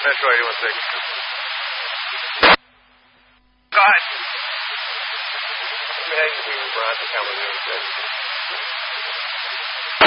Metro 816. God! Let me hang the Bronson camera real quick.